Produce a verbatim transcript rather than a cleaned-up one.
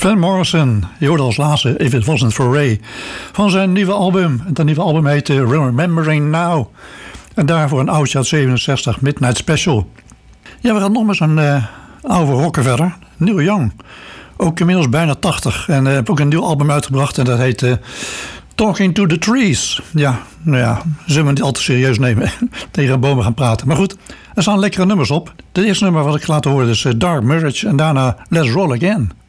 Van Morrison, je hoorde als laatste If It Wasn't For Ray van zijn nieuwe album. En dat nieuwe album heet Remembering Now. En daarvoor een oudje uit zevenenzestig, Midnight Special. Ja, we gaan nog met zo'n uh, oude rocker verder. Neil Young, ook inmiddels bijna tachtig. En uh, heb ook een nieuw album uitgebracht en dat heet uh, Talking to the Trees. Ja, nou ja, zullen we niet al te serieus nemen. Tegen bomen gaan praten. Maar goed, er staan lekkere nummers op. Het eerste nummer wat ik ga laten horen is uh, Dark Marriage en daarna Let's Roll Again.